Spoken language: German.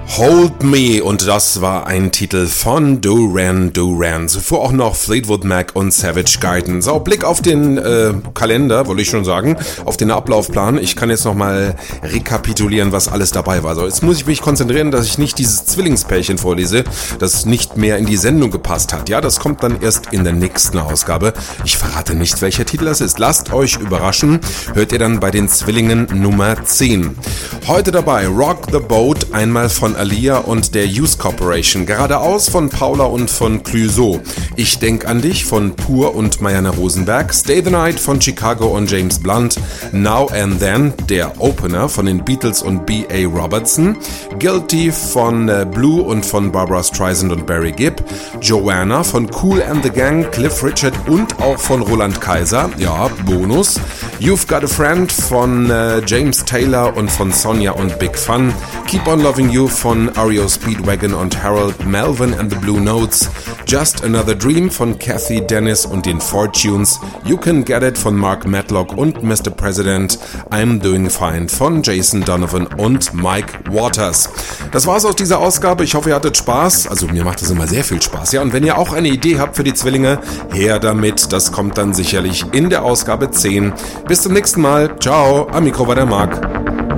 Hold Me, und das war ein Titel von Duran Duran. Zuvor auch noch Fleetwood Mac und Savage Garden. So, Blick auf den Kalender, wollte ich schon sagen, auf den Ablaufplan. Ich kann jetzt nochmal rekapitulieren, was alles dabei war. So, jetzt muss ich mich konzentrieren, dass ich nicht dieses Zwillingspärchen vorlese, das nicht mehr in die Sendung gepasst hat. Ja, das kommt dann erst in der nächsten Ausgabe. Ich verrate nicht, welcher Titel das ist. Lasst euch überraschen. Hört ihr dann bei den Zwillingen Nummer 10. Heute dabei Rock the Boat, einmal von Alia und der Youth Corporation, Geradeaus von Paula und von Clouseau, Ich denk an dich von Pur und Marianne Rosenberg, Stay the Night von Chicago und James Blunt, Now and Then, der Opener von den Beatles und B.A. Robertson, Guilty von Blue und von Barbra Streisand und Barry Gibb, Joanna von Kool and the Gang, Cliff Richard und auch von Roland Kaiser, ja, Bonus, You've Got a Friend von James Taylor und von Sonja und Big Fun, Keep on Loving You von REO Speedwagon und Harold Melvin and the Blue Notes, Just Another Dream von Kathy Dennis und den Fortunes, You Can Get It von Mark Matlock und Mr. President, I'm Doing Fine von Jason Donovan und Mike Waters. Das war's aus dieser Ausgabe. Ich hoffe, ihr hattet Spaß. Also mir macht das immer sehr viel Spaß. Ja, und wenn ihr auch eine Idee habt für die Zwillinge, her damit. Das kommt dann sicherlich in der Ausgabe 10. Bis zum nächsten Mal. Ciao. Am Mikro war der Marc.